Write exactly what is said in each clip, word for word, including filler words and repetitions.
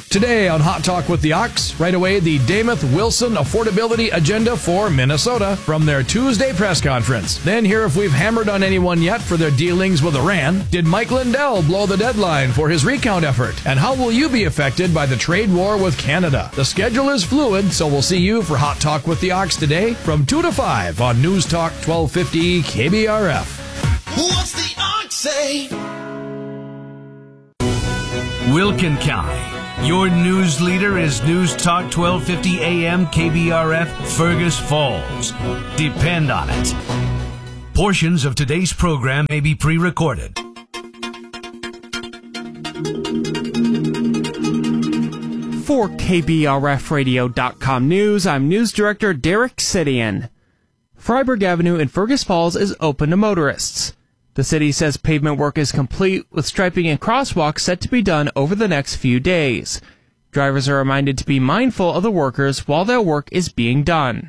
Today on Hot Talk with the Ox, right away, the Dameth-Wilson affordability agenda for Minnesota from their Tuesday press conference. Then hear if we've hammered on anyone yet for their dealings with Iran. Did Mike Lindell blow the deadline for his recount effort? And how will you be affected by the trade war with Canada? The schedule is fluid, so we'll see you for Hot Talk with the Ox today from two to five on News Talk twelve fifty K B R F. What's the Ox say? Wilkin County. Your news leader is News Talk twelve fifty A M K B R F Fergus Falls. Depend on it. Portions of today's program may be pre-recorded. For K B R F radio dot com News, I'm News Director Derek Sidian. Freiburg Avenue in Fergus Falls is open to motorists. The city says pavement work is complete, with striping and crosswalks set to be done over the next few days. Drivers are reminded to be mindful of the workers while their work is being done.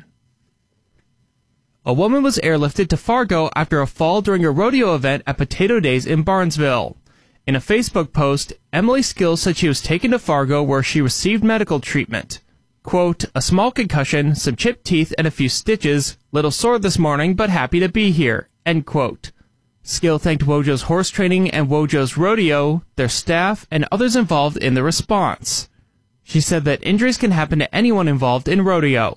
A woman was airlifted to Fargo after a fall during a rodeo event at Potato Days in Barnesville. In a Facebook post, Emily Skills said she was taken to Fargo where she received medical treatment. Quote, a small concussion, some chipped teeth, and a few stitches. Little sore this morning, but happy to be here. End quote. Skill thanked Wojo's Horse Training and Wojo's Rodeo, their staff, and others involved in the response. She said that injuries can happen to anyone involved in rodeo.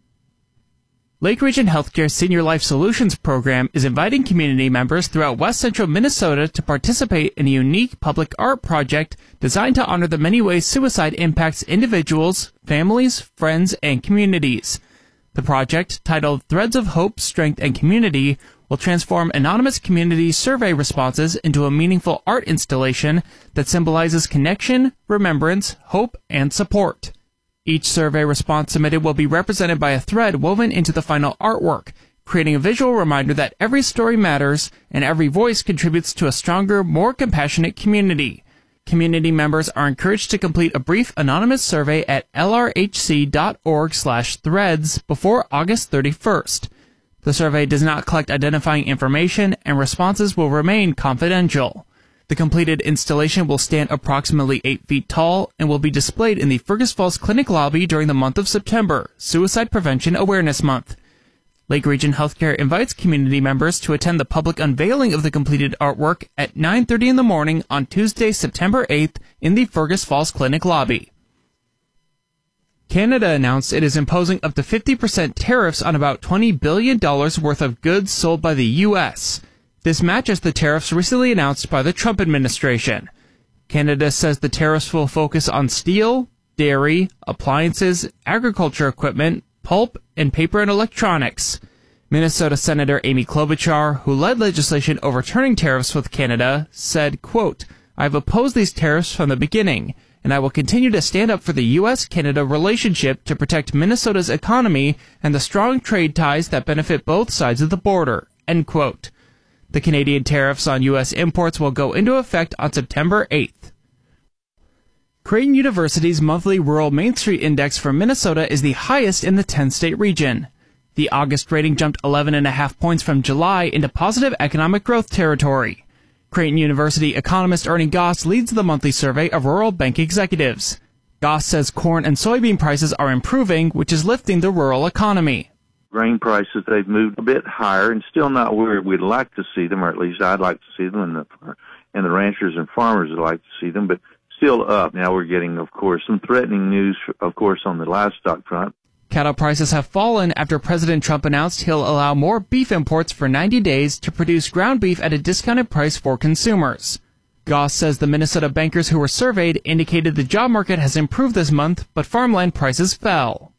Lake Region Healthcare Senior Life Solutions Program is inviting community members throughout west central Minnesota to participate in a unique public art project designed to honor the many ways suicide impacts individuals, families, friends, and communities. The project, titled Threads of Hope, Strength, and Community, will transform anonymous community survey responses into a meaningful art installation that symbolizes connection, remembrance, hope, and support. Each survey response submitted will be represented by a thread woven into the final artwork, creating a visual reminder that every story matters and every voice contributes to a stronger, more compassionate community. Community members are encouraged to complete a brief anonymous survey at L R H C dot org slash threads before August thirty-first. The survey does not collect identifying information, and responses will remain confidential. The completed installation will stand approximately eight feet tall and will be displayed in the Fergus Falls Clinic lobby during the month of September, Suicide Prevention Awareness Month. Lake Region Healthcare invites community members to attend the public unveiling of the completed artwork at nine thirty in the morning on Tuesday, September eighth in the Fergus Falls Clinic lobby. Canada announced it is imposing up to fifty percent tariffs on about twenty billion dollars worth of goods sold by the U S. This matches the tariffs recently announced by the Trump administration. Canada says the tariffs will focus on steel, dairy, appliances, agriculture equipment, pulp, and paper and electronics. Minnesota Senator Amy Klobuchar, who led legislation overturning tariffs with Canada, said, quote, I've opposed these tariffs from the beginning, and I will continue to stand up for the U S Canada relationship to protect Minnesota's economy and the strong trade ties that benefit both sides of the border, end quote. The Canadian tariffs on U S imports will go into effect on September eighth. Creighton University's monthly Rural Main Street Index for Minnesota is the highest in the ten-state region. The August rating jumped eleven point five points from July into positive economic growth territory. Creighton University economist Ernie Goss leads the monthly survey of rural bank executives. Goss says corn and soybean prices are improving, which is lifting the rural economy. Grain prices, they've moved a bit higher and still not where we'd like to see them, or at least I'd like to see them, and the, and the ranchers and farmers would like to see them, but still up. Now we're getting, of course, some threatening news, of course, on the livestock front. Cattle prices have fallen after President Trump announced he'll allow more beef imports for ninety days to produce ground beef at a discounted price for consumers. Goss says the Minnesota bankers who were surveyed indicated the job market has improved this month, but farmland prices fell.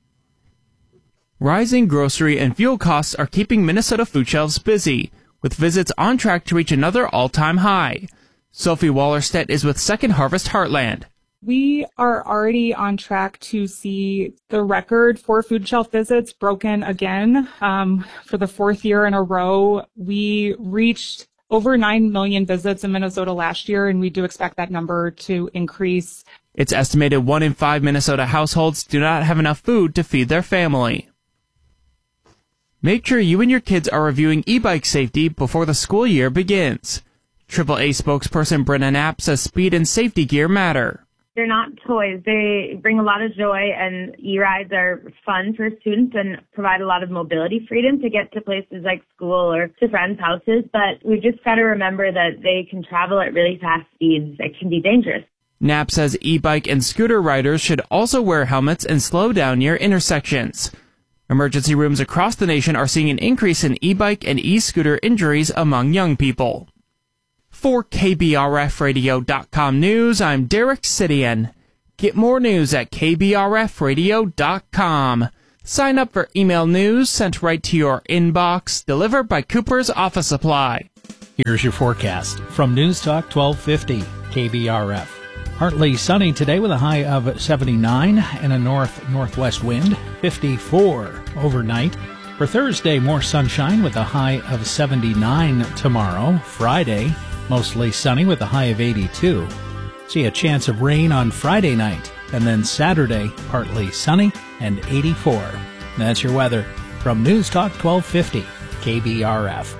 Rising grocery and fuel costs are keeping Minnesota food shelves busy, with visits on track to reach another all-time high. Sophie Wallerstedt is with Second Harvest Heartland. We are already on track to see the record for food shelf visits broken again. Um, for the fourth year in a row, we reached over nine million visits in Minnesota last year, and we do expect that number to increase. It's estimated one in five Minnesota households do not have enough food to feed their family. Make sure you and your kids are reviewing e-bike safety before the school year begins. triple A spokesperson Brenna Knapp says speed and safety gear matter. They're not toys. They bring a lot of joy, and e-rides are fun for students and provide a lot of mobility freedom to get to places like school or to friends' houses. But we've just got to remember that they can travel at really fast speeds that can be dangerous. Knapp says e-bike and scooter riders should also wear helmets and slow down near intersections. Emergency rooms across the nation are seeing an increase in e-bike and e-scooter injuries among young people. For K B R F radio dot com News, I'm Derek Sidian. Get more news at K B R F radio dot com. Sign up for email news sent right to your inbox, delivered by Cooper's Office Supply. Here's your forecast from News Talk twelve fifty K B R F. Partly sunny today with a high of seventy-nine and a north-northwest wind, fifty-four overnight. For Thursday, more sunshine with a high of seventy-nine tomorrow. Friday, mostly sunny with a high of eighty-two. See a chance of rain on Friday night, and then Saturday, partly sunny and eighty-four. That's your weather from News Talk twelve fifty K B R F.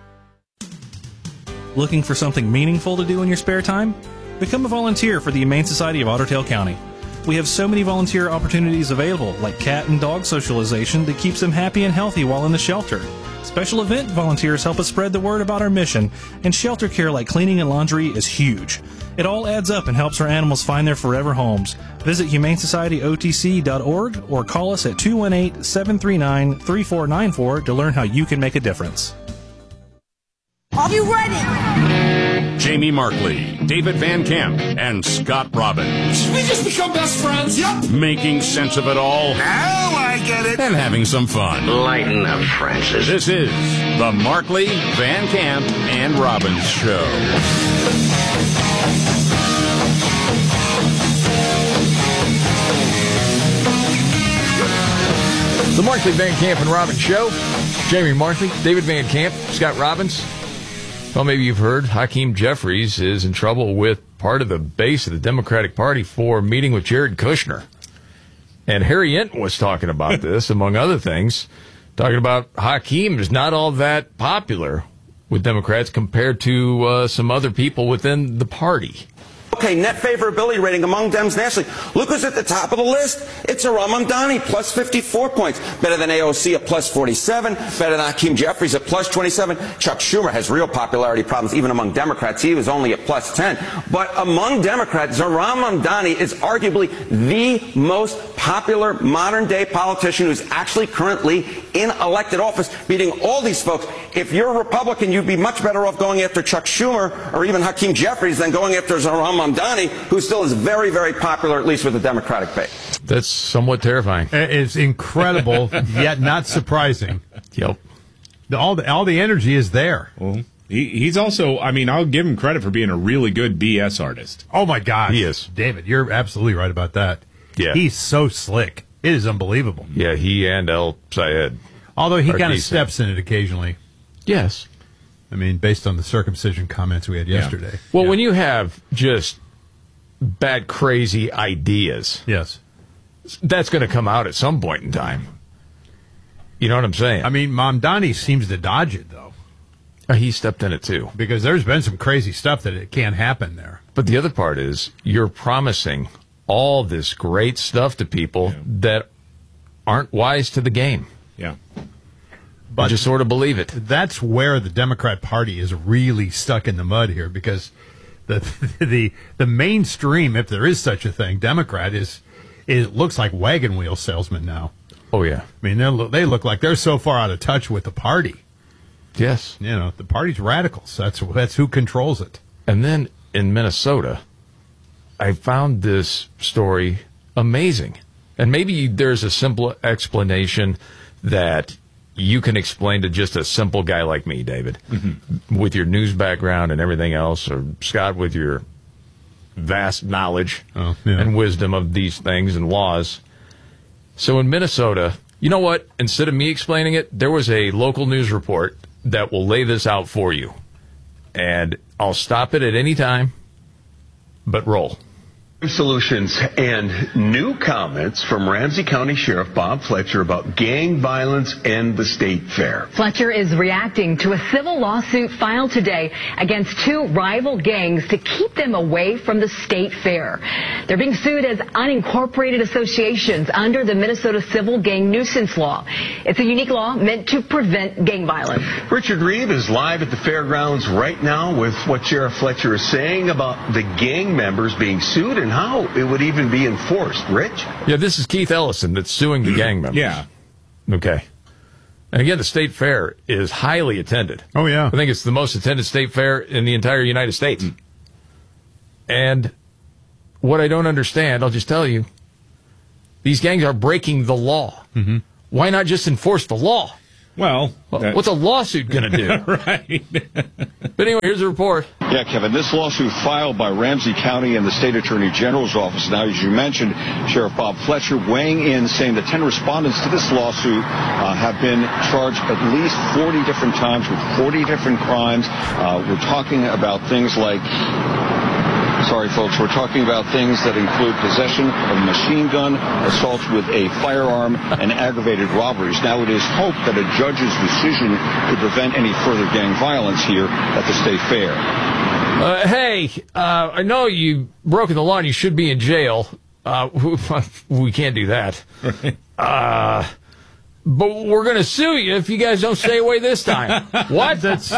Looking for something meaningful to do in your spare time? Become a volunteer for the Humane Society of Otter Tail County. We have so many volunteer opportunities available, like cat and dog socialization that keeps them happy and healthy while in the shelter. Special event volunteers help us spread the word about our mission, and shelter care like cleaning and laundry is huge. It all adds up and helps our animals find their forever homes. Visit humane society o t c dot org or call us at two one eight, seven three nine, three four nine four to learn how you can make a difference. Are you ready? Jamie Markley, David Van Camp, and Scott Robbins. We just become best friends, yep. Making sense of it all. Now I get it. And having some fun. Lighten up, Francis. This is the Markley, Van Camp, and Robbins Show. The Markley, Van Camp, and Robbins Show. Jamie Markley, David Van Camp, Scott Robbins. Well, maybe you've heard Hakeem Jeffries is in trouble with part of the base of the Democratic Party for meeting with Jared Kushner. And Harry Yent was talking about this, among other things, talking about Hakeem is not all that popular with Democrats compared to uh, some other people within the party. Okay, net favorability rating among Dems nationally. Look who's at the top of the list. It's Aram Mamdani, plus fifty-four points. Better than A O C at plus forty-seven. Better than Hakeem Jeffries at plus twenty-seven. Chuck Schumer has real popularity problems even among Democrats. He was only at plus ten. But among Democrats, Aram Mamdani is arguably the most popular modern-day politician who's actually currently in elected office, beating all these folks. If you're a Republican, you'd be much better off going after Chuck Schumer or even Hakeem Jeffries than going after Aram Mamdani, who still is very, very popular, at least with the Democratic base. That's somewhat terrifying. It's incredible, yet not surprising. Yep. The, all, the, all the energy is there. Well, he, he's also, I mean, I'll give him credit for being a really good B S artist. Oh, my gosh. He is. David, you're absolutely right about that. Yeah. He's so slick. It is unbelievable. Yeah, he and El Sayed. Although he kind of steps in it occasionally. Yes. I mean, based on the circumcision comments we had yesterday. Yeah. Well, yeah. when you have just bad, crazy ideas, yes, that's going to come out at some point in time. You know what I'm saying? I mean, Mamdani seems to dodge it, though. Uh, he stepped in it, too. Because there's been some crazy stuff that it can't happen there. But the other part is you're promising all this great stuff to people yeah. that aren't wise to the game. Yeah. But just sort of believe it. That's where the Democrat Party is really stuck in the mud here, because the the the mainstream, if there is such a thing, Democrat is it looks like wagon wheel salesmen now. Oh yeah, I mean they look, they look like they're so far out of touch with the party. Yes, you know the party's radicals. That's that's who controls it. And then in Minnesota, I found this story amazing, and maybe there's a simple explanation that you can explain to just a simple guy like me, David, mm-hmm. with your news background and everything else, or Scott with your vast knowledge oh, yeah. and wisdom of these things and laws. So in Minnesota, you know what? Instead of me explaining it, there was a local news report that will lay this out for you. And I'll stop it at any time, but roll. Solutions and new comments from Ramsey County Sheriff Bob Fletcher about gang violence and the state fair. Fletcher is reacting to a civil lawsuit filed today against two rival gangs to keep them away from the state fair. They're being sued as unincorporated associations under the Minnesota Civil Gang Nuisance Law. It's a unique law meant to prevent gang violence. Richard Reeve is live at the fairgrounds right now with what Sheriff Fletcher is saying about the gang members being sued and how it would even be enforced. Rich? Yeah, this is Keith Ellison that's suing the gang members. Yeah. Okay. And again, the state fair is highly attended. Oh, yeah. I think it's the most attended state fair in the entire United States. Mm. And what I don't understand, I'll just tell you, these gangs are breaking the law. Mm-hmm. Why not just enforce the law? Well, well what's a lawsuit going to do? Right. But anyway, here's a report. Yeah, Kevin, this lawsuit filed by Ramsey County and the State Attorney General's office. Now, as you mentioned, Sheriff Bob Fletcher weighing in, saying the ten respondents to this lawsuit uh, have been charged at least forty different times with forty different crimes. Uh, we're talking about things like... Sorry, folks, we're talking about things that include possession of a machine gun, assaults with a firearm, and aggravated robberies. Now, it is hoped that a judge's decision could prevent any further gang violence here at the state fair. Uh, hey, uh, I know you broken the law and you should be in jail. Uh, we can't do that. Uh, but we're going to sue you if you guys don't stay away this time. What? That's...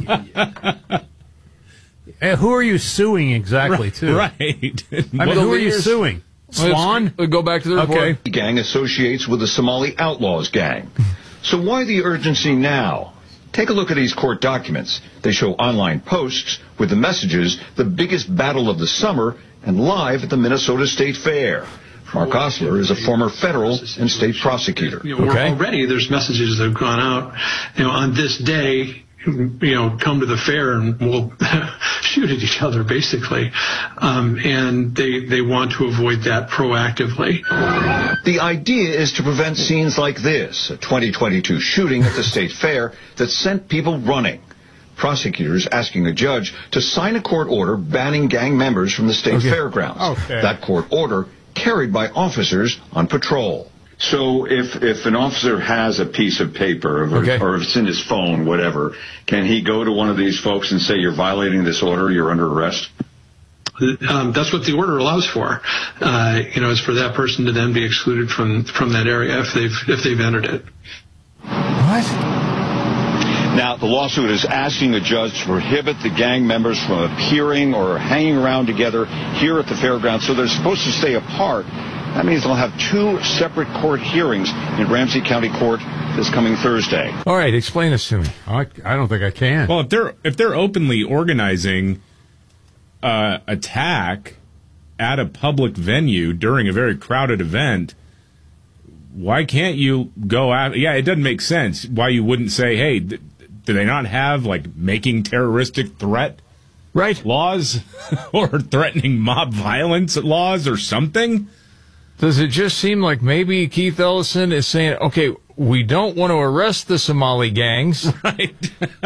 And who are you suing exactly, too? Right. I mean, who are you suing? Swan? Let's go back to the report. Okay. The gang associates with the Somali Outlaws gang. So why the urgency now? Take a look at these court documents. They show online posts with the messages, the biggest battle of the summer, and live at the Minnesota State Fair. Mark Osler is a former federal and state prosecutor. You know, okay. Already there's messages that have gone out, you know, on this day, you know, come to the fair and we'll shoot at each other, basically. Um, and they, they want to avoid that proactively. The idea is to prevent scenes like this, a twenty twenty-two shooting at the state fair that sent people running. Prosecutors asking a judge to sign a court order banning gang members from the state okay. fairgrounds. Okay. That court order carried by officers on patrol. So if if an officer has a piece of paper or, okay. or if it's in his phone, whatever, can he go to one of these folks and say, you're violating this order, you're under arrest? Um, that's what the order allows for. Uh, you know, is for that person to then be excluded from from that area if they've if they've entered it. What? Now, the lawsuit is asking a judge to prohibit the gang members from appearing or hanging around together here at the fairgrounds, so they're supposed to stay apart. That means they'll have two separate court hearings in Ramsey County Court this coming Thursday. All right, explain this to me. I, I don't think I can. Well, if they're if they're openly organizing uh, attack at a public venue during a very crowded event, why can't you go out? Yeah, it doesn't make sense why you wouldn't say, hey, th- do they not have like making terroristic threat right laws or threatening mob violence laws or something? Does it just seem like maybe Keith Ellison is saying, okay, we don't want to arrest the Somali gangs. Right.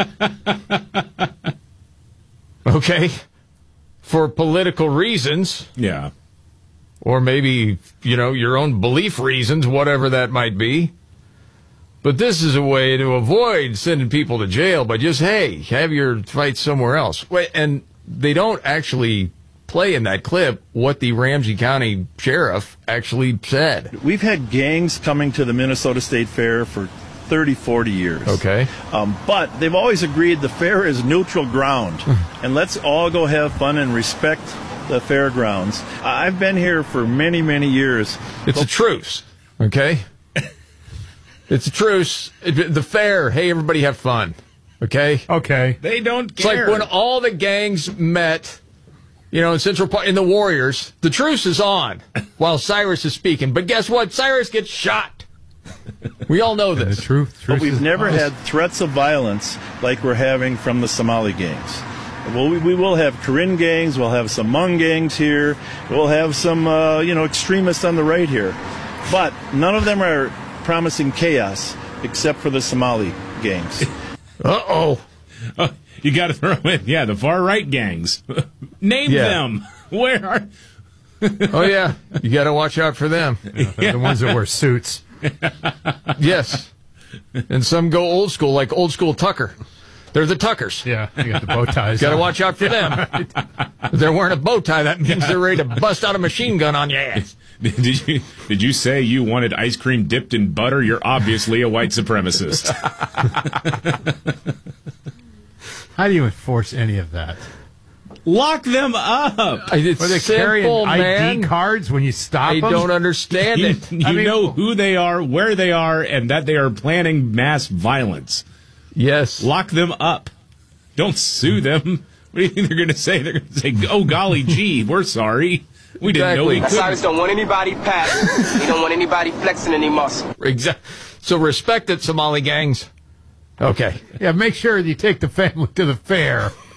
Okay. For political reasons. Yeah. Or maybe, you know, your own belief reasons, whatever that might be. But this is a way to avoid sending people to jail by just, hey, have your fight somewhere else. Wait, and they don't actually play in that clip what the Ramsey County Sheriff actually said. We've had gangs coming to the Minnesota State Fair for thirty, forty years. Okay. Um, but they've always agreed the fair is neutral ground. And let's all go have fun and respect the fairgrounds. I've been here for many, many years. It's a truce, okay? It's a truce. It, the fair, hey, everybody have fun, okay? Okay. They don't It's care. like when all the gangs met, you know, in Central Park, in the Warriors, the truce is on while Cyrus is speaking. But guess what? Cyrus gets shot. We all know this. The truth, truth But we've is never honest. had threats of violence like we're having from the Somali gangs. Well, we, we will have Karen gangs, we'll have some Hmong gangs here, we'll have some, uh, you know, extremists on the right here. But none of them are promising chaos except for the Somali gangs. Uh-oh. Oh, you got to throw in, yeah, the far right gangs. Name Yeah. them. Where are? Oh, yeah. You got to watch out for them. Yeah, the, the ones that wear suits. Yes. And some go old school, like old school Tucker. They're the Tuckers. Yeah, you got the bow ties. Got to on. watch out for them. If they're wearing a bow tie, that means they're ready to bust out a machine gun on your ass. Did you did you say you wanted ice cream dipped in butter? You're obviously a white supremacist. How do you enforce any of that? Lock them up. It's Are they simple, carrying I D man. cards when you stop I them? don't understand You, it. you I mean- know who they are, where they are, and that they are planning mass violence. Yes. Lock them up. Don't sue them. What do you think they're going to say? They're going to say, oh, golly gee, we're sorry. We didn't know we Exactly. could. Cyrus don't want anybody passing. He don't want anybody flexing any muscle. Exactly. So respect it, Somali gangs. Okay. Yeah, make sure you take the family to the fair.